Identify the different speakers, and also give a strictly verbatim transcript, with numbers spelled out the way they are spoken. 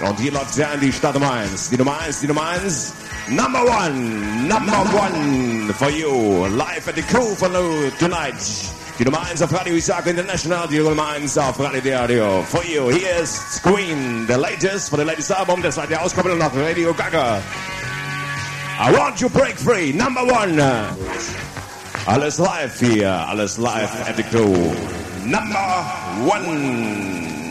Speaker 1: Und hier läuft ja in die Stadt Nummer eins. Die Nummer eins, die Nummer eins. Number one, number one for you. Live at the Crew for you tonight. Die Nummer eins auf Radio Isaac International, die Nummer eins auf Radio Radio. For you, hier ist Screen, the latest, for the latest Album, das war die Auskopplung nach Radio Gaga. I want you break free, number one. Alles live hier, alles live at the Crew. Number one.